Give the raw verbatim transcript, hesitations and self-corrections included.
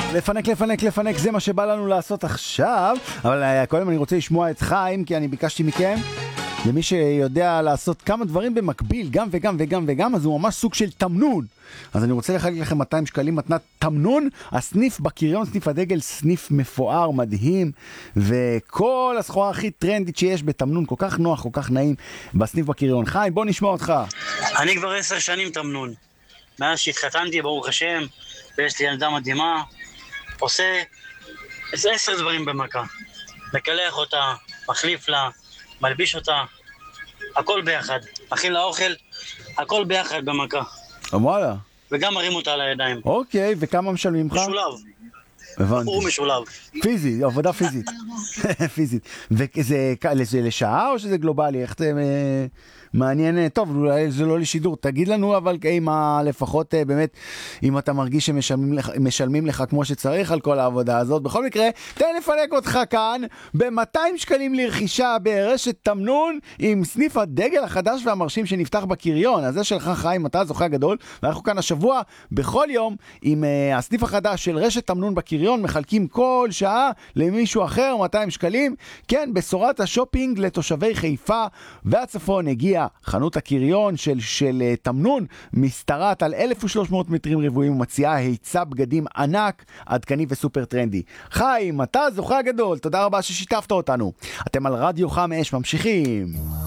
לפנק, לפנק, לפנק, זה מה שבא לנו לעשות עכשיו. אבל קודם אני רוצה לשמוע את חיים, כי אני ביקשתי מכם, למי שיודע לעשות כמה דברים במקביל, גם וגם וגם וגם, אז הוא ממש סוג של תמנון. אז אני רוצה לחלק לכם מאתיים שקלים מתנת תמנון. הסניף בקריון, סניף הדגל, סניף מפואר, מדהים, וכל הסחורה הכי טרנדית שיש בתמנון, כל כך נוח, כל כך נעים בסניף בקריון. חיים, בוא נשמע אותך. אני כבר עשר שנים תמנון. מאז שהתחתנתי, ברוך השם, ויש לי ילדה מדהימה, עושה איזה עשר דברים במכה. מקלח אותה, מחליף לה, מלביש אותה, הכל ביחד. מכין לה אוכל, הכל ביחד במכה. וואלה. וגם מרים אותה על הידיים. אוקיי, וכמה משלמים לך? משולב. הבנתי. הוא משולב. פיזי, עבודה פיזית. פיזית. וזה לשעה או שזה גלובלי? איך זה מעניין? טוב, אולי זה לא לשידור. תגיד לנו, אבל אם לפחות באמת, אם אתה מרגיש שמשלמים לך כמו שצריך על כל העבודה הזאת. בכל מקרה, תן לפנק אותך כאן ב-מאתיים שקלים לרכישה ברשת תמנון עם סניף הדגל החדש והמרשים שנפתח בקריון. אז זה שלך חיים, אתה זוכה הגדול. ואנחנו כאן השבוע, בכל יום, עם uh, הסניף החדש של רשת תמנון בקריון, מחלקים כל שעה למישהו אחר, מאתיים שקלים. כן, בשורת השופינג לתושבי חיפה והצפון הגיע חנות הקריון של, של uh, תמנון, מסתרת על אלף ושלוש מאות מטרים רבועים, ומציעה היצע בגדים ענק, עדכני וסופר טרנדי. חיים, אתה זוכה הגדול, תודה רבה ששיתפת אותנו. אתם על רדיו חמש, ממשיכים.